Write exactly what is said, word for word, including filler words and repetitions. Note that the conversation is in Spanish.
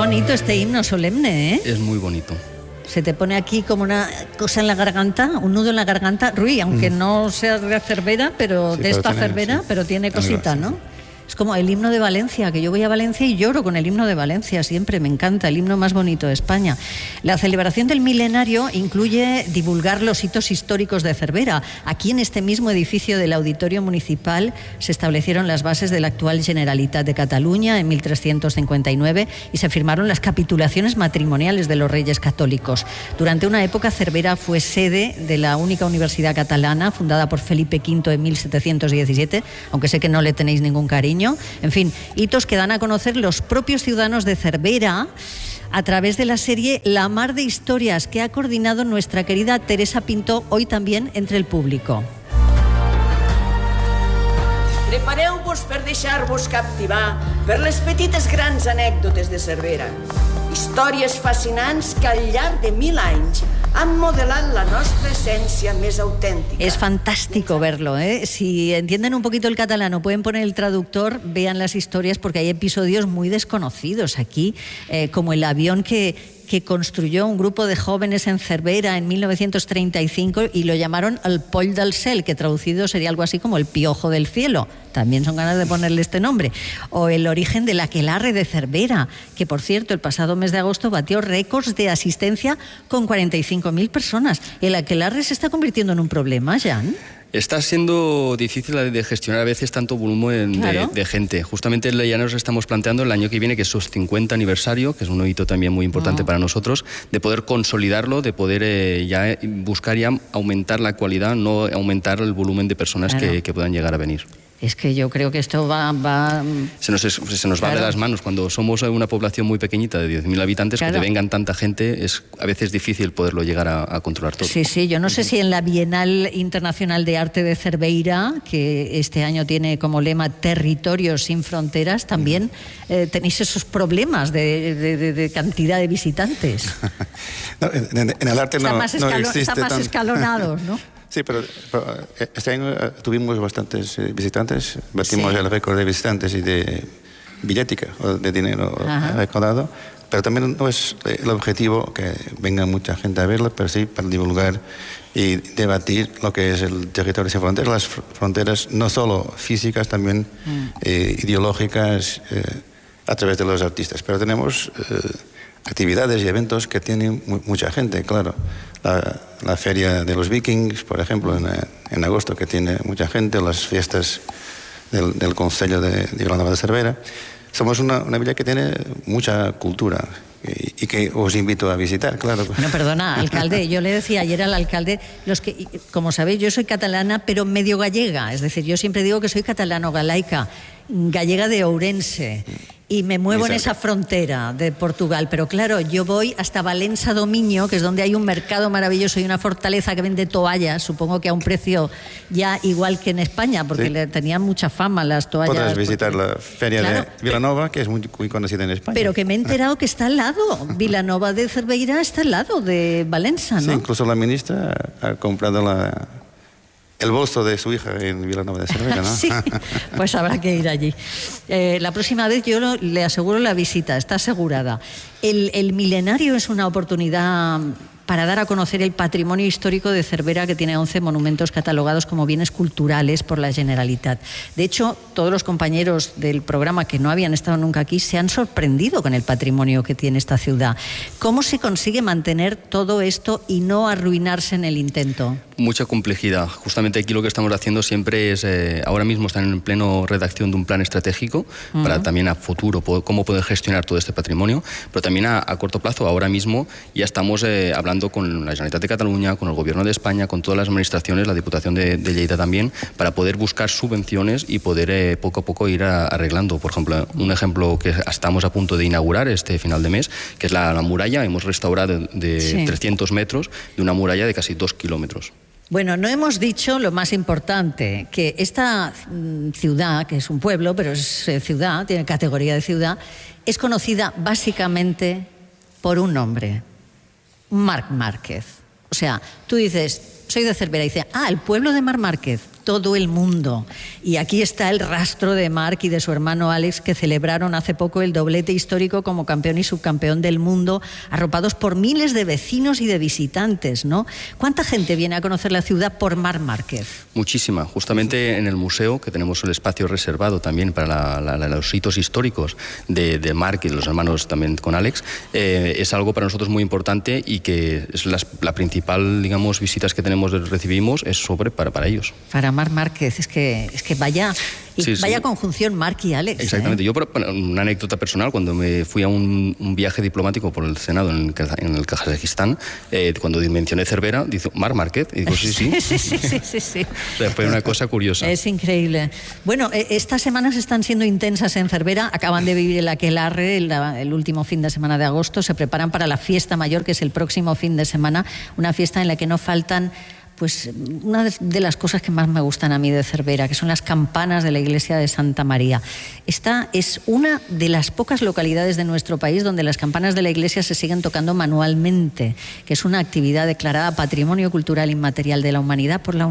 bonito este himno solemne, ¿eh? Es muy bonito. Se te pone aquí como una cosa en la garganta, un nudo en la garganta, Rui, aunque mm. no seas de Cervera, pero sí, de esta tener, Cervera, sí. pero tiene cosita, ¿no? Sí. Es como el himno de Valencia, que yo voy a Valencia y lloro con el himno de Valencia, siempre me encanta, el himno más bonito de España. La celebración del milenario incluye divulgar los hitos históricos de Cervera. Aquí en este mismo edificio del Auditorio Municipal se establecieron las bases de la actual Generalitat de Cataluña en mil trescientos cincuenta y nueve y se firmaron las capitulaciones matrimoniales de los reyes católicos. Durante una época Cervera fue sede de la única universidad catalana fundada por Felipe quinto en mil setecientos diecisiete, aunque sé que no le tenéis ningún cariño. En fin, hitos que dan a conocer los propios ciudadanos de Cervera a través de la serie La Mar de Historias que ha coordinado nuestra querida Teresa Pinto, hoy también entre el público. Prepareu-vos per deixar-vos captivar per les petites grans anècdotes de Cervera. Històries fascinants que al llarg de mil anys han modelat la nuestra esencia más auténtica. Es fantástico verlo, ¿eh? Si entienden un poquito el catalán o pueden poner el traductor, vean las historias porque hay episodios muy desconocidos aquí, eh, como el avión que... que construyó un grupo de jóvenes en Cervera en mil novecientos treinta y cinco y lo llamaron el Poll del Cel, que traducido sería algo así como el piojo del cielo. También son ganas de ponerle este nombre. O el origen del aquelarre de Cervera, que por cierto el pasado mes de agosto batió récords de asistencia con cuarenta y cinco mil personas. ¿El aquelarre se está convirtiendo en un problema, Jan? Está siendo difícil de gestionar a veces tanto volumen claro. de, de gente. Justamente ya nos estamos planteando el año que viene, que es su cincuenta aniversario, que es un hito también muy importante oh. para nosotros, de poder consolidarlo, de poder eh, ya buscar ya aumentar la cualidad, no aumentar el volumen de personas claro. que, que puedan llegar a venir. Es que yo creo que esto va... va... Se nos, es, se nos va claro. de las manos. Cuando somos una población muy pequeñita de diez mil habitantes, claro. que te vengan tanta gente, es a veces difícil poderlo llegar a, a controlar todo. Sí, sí, yo no sé si en la Bienal Internacional de Arte de Cerveira, que este año tiene como lema Territorios sin Fronteras, también eh, tenéis esos problemas de, de, de, de cantidad de visitantes. No, en, en el arte no, está más, escalo, no existe está más tan... escalonados, ¿no? Sí, pero, pero este año tuvimos bastantes visitantes, batimos sí. el récord de visitantes y de billética, o de dinero Ajá. recaudado, pero también no es el objetivo que venga mucha gente a verlo, pero sí para divulgar y debatir lo que es el territorio sin fronteras, las fronteras no solo físicas, también mm. eh, ideológicas, eh, a través de los artistas, pero tenemos... Eh, actividades y eventos que tienen mucha gente, claro. La, la Feria de los Vikings, por ejemplo, en, en agosto, que tiene mucha gente, las fiestas del, del Concello de, de Vilanova de Cervera. Somos una, una villa que tiene mucha cultura y, y que os invito a visitar, claro. Bueno, perdona, alcalde, yo le decía ayer al alcalde, los que, como sabéis, yo soy catalana, pero medio gallega, es decir, yo siempre digo que soy catalano-galaica, gallega de Ourense, y me muevo en esa frontera de Portugal, pero claro, yo voy hasta Valencia do Miño, que es donde hay un mercado maravilloso y una fortaleza que vende toallas, supongo que a un precio ya igual que en España, porque sí. le tenían mucha fama las toallas. Podrás visitar porque... la feria claro, de Vilanova, que es muy, muy conocida en España. Pero que me he enterado que está al lado, Vilanova de Cerveira está al lado de Valencia, ¿no? Sí, incluso la ministra ha comprado la... el bolso de su hija en Vilanova de Cervera, ¿no? Sí, pues habrá que ir allí. Eh, la próxima vez yo lo, le aseguro la visita, está asegurada. El, el milenario es una oportunidad para dar a conocer el patrimonio histórico de Cervera, que tiene once monumentos catalogados como bienes culturales por la Generalitat. De hecho, todos los compañeros del programa que no habían estado nunca aquí se han sorprendido con el patrimonio que tiene esta ciudad. ¿Cómo se consigue mantener todo esto y no arruinarse en el intento? Mucha complejidad. Justamente aquí lo que estamos haciendo siempre es, eh, ahora mismo están en pleno redacción de un plan estratégico uh-huh. para también a futuro poder, cómo poder gestionar todo este patrimonio, pero también a, a corto plazo, ahora mismo ya estamos eh, hablando con la Generalitat de Cataluña, con el Gobierno de España, con todas las administraciones, la Diputación de, de Lleida también, para poder buscar subvenciones y poder eh, poco a poco ir a, arreglando. Por ejemplo, un ejemplo que estamos a punto de inaugurar este final de mes, que es la, la muralla. Hemos restaurado de, de sí. trescientos metros de una muralla de casi dos kilómetros. Bueno, no hemos dicho lo más importante, que esta ciudad, que es un pueblo, pero es ciudad, tiene categoría de ciudad, es conocida básicamente por un nombre, Marc Márquez. O sea, tú dices, soy de Cervera, y dices, ah, el pueblo de Marc Márquez. todo el mundo. Y aquí está el rastro de Marc y de su hermano Alex, que celebraron hace poco el doblete histórico como campeón y subcampeón del mundo, arropados por miles de vecinos y de visitantes, ¿no? ¿Cuánta gente viene a conocer la ciudad por Marc Márquez? Muchísima. Justamente en el museo, que tenemos el espacio reservado también para la, la, la, los hitos históricos de, de Marc y de los hermanos también con Alex, eh, es algo para nosotros muy importante y que es la, la principal, digamos, visitas que tenemos, recibimos, es sobre para, para ellos. Para Marc Márquez, es que, es que vaya... Y sí, vaya sí. conjunción Marc y Alex. Exactamente. ¿eh? Yo, por, una anécdota personal, cuando me fui a un, un viaje diplomático por el Senado en el, en el Kazajistán, eh, cuando mencioné Cervera, dice Marc Márquez, y digo, sí, sí. sí, sí, sí, sí, sí. O sea, fue una cosa curiosa. Es increíble. Bueno, eh, estas semanas están siendo intensas en Cervera, acaban de vivir el aquelarre el, el último fin de semana de agosto, se preparan para la fiesta mayor, que es el próximo fin de semana, una fiesta en la que no faltan... Pues una de las cosas que más me gustan a mí de Cervera, que son las campanas de la iglesia de Santa María. Esta es una de las pocas localidades de nuestro país donde las campanas de la iglesia se siguen tocando manualmente, que es una actividad declarada Patrimonio Cultural Inmaterial de la Humanidad por la